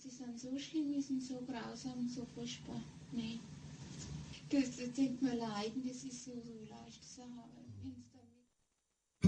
die sind so schlimm, die sind so grausam, so furchtbar. Nee. Das tut mir leid, das ist so leicht.